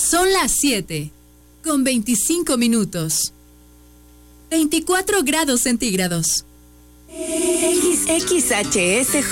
Son las 7, con 25 minutos. 24 grados centígrados. XHSJ